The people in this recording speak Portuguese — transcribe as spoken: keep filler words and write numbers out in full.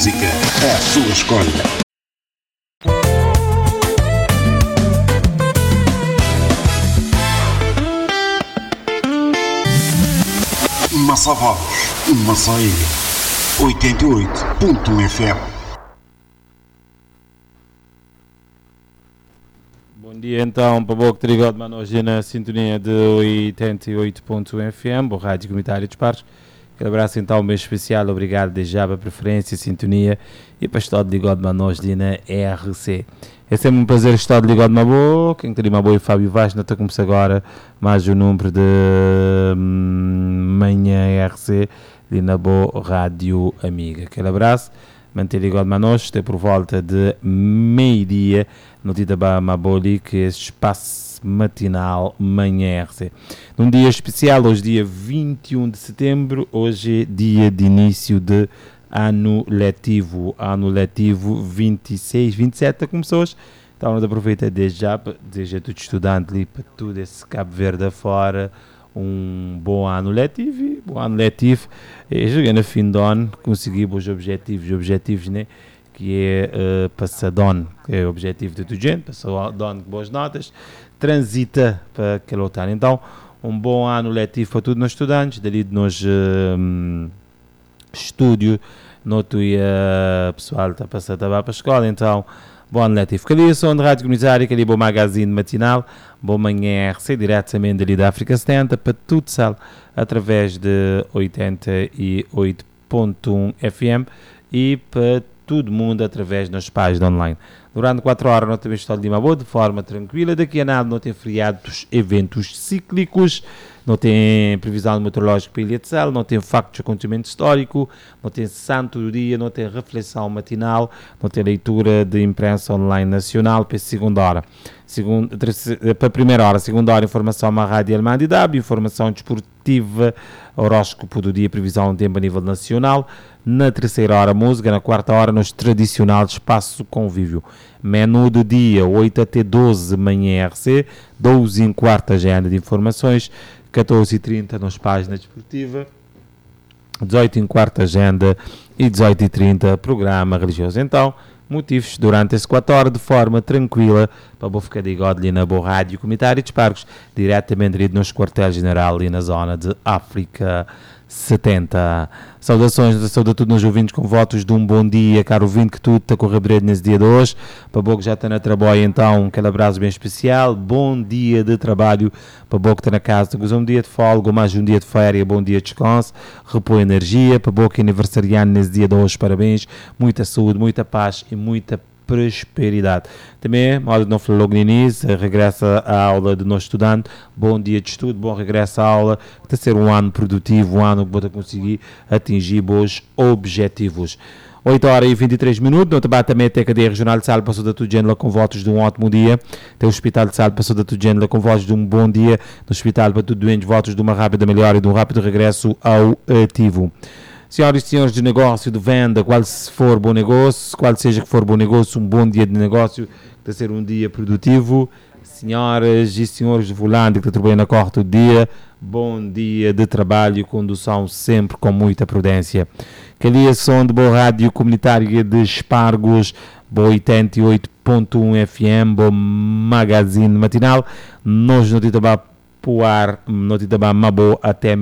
música é a sua escolha. Massavoz, Massaia, oitenta e oito ponto um F M. Bom dia então, para o que ligado hoje na sintonia de oitenta e oito ponto um F M, o Rádio Comunitário de Parques. Um abraço então bem especial, obrigado desde já pela preferência, sintonia e para estar ligado hoje na R C. É sempre um prazer estar ligado na boa, quem queria uma boa e Fábio Vaz, não está começando agora mais um número de hum, manhã R C ali na boa Rádio Amiga. Aquele abraço, manter ligado nós, até por volta de meio-dia, no dia da Maboli, que é esse espaço matinal manhã R C. Num dia especial, hoje dia vinte e um de setembro, hoje é dia de início de ano letivo, ano letivo vinte e seis, vinte e sete começou hoje, então nós aproveita desde já para desejar a todos os estudantes ali, para tudo esse Cabo Verde afora, um bom ano letivo, e bom ano letivo, e chegando a fim do ano, conseguir os objetivos, objetivos, né? Que é uh, passar de ano, que é o objetivo de toda gente, passar de ano com boas notas, transita para aquele outro ano. Então, um bom ano letivo para todos os estudantes, dali de nós uh, estúdio, noto e a pessoal está a passar para a escola, então, bom ano letivo. Cadê a som de rádio comunitária, cadê o magazine matinal, bom manhã R C, diretamente dali da África setenta, para tudo sal, através de oitenta e oito ponto um F M e para todo mundo através das páginas online. Durante quatro horas não temos estado de Mabô de forma tranquila, daqui a nada não tem feriados, eventos cíclicos, não tem previsão meteorológica para a Ilha de Sal, não tem factos de acontecimento histórico, não tem santo do dia, não tem reflexão matinal, não tem leitura de imprensa online nacional para a segunda hora. Segundo, terceira, para a primeira hora, segunda hora, informação à Rádio Almandi W, informação desportiva, horóscopo do dia, previsão do tempo a nível nacional. Na terceira hora, música. Na quarta hora, nos tradicional espaço convívio. Menu do dia, oito até doze, manhã R C, doze e quarta, agenda de informações, catorze e trinta, nos páginas desportiva, dezoito e quarta, agenda e dezoito e trinta, programa religioso. Então, motivos durante as quatro horas de forma tranquila para vou ficar ligado ali na boa rádio comunitária de Parques, diretamente ali nos quartel-general ali na zona de África setenta. Saudações, saúde a todos os ouvintes com votos de um bom dia, caro ouvinte, que tudo está a correr bem nesse dia de hoje. Para boa que já está na trabalho, então, aquele abraço bem especial. Bom dia de trabalho para boa que está na casa, um dia de folga, mais um dia de férias, bom dia de descanso, repõe energia. Para boa que é aniversariante nesse dia de hoje, parabéns, muita saúde, muita paz e muita prosperidade. Também, modo de não falar logo no início, regressa à aula de nosso estudante, bom dia de estudo, bom regresso à aula, está a ser um ano produtivo, um ano que vou conseguir atingir bons objetivos. oito horas e vinte e três minutos, no debate também tem a cadeia regional de Sal, passou da Tudgênela com votos de um ótimo dia, tem o Hospital de Sal, passou da Tudgênela com votos de um bom dia, no Hospital para tudo doente, votos de uma rápida melhora e de um rápido regresso ao ativo. Senhoras e senhores de negócio, de venda, qual se for bom negócio, qual seja que for bom negócio, um bom dia de negócio, que está a ser um dia produtivo. Senhoras e senhores de volante que estão trabalhando na corte do dia, bom dia de trabalho e condução sempre com muita prudência. Que ali a som de boa rádio comunitária de Espargos, boa oitenta e oito ponto um F M, bom magazine matinal, nós não te trabalhamos para o ar, não te trabalhamos até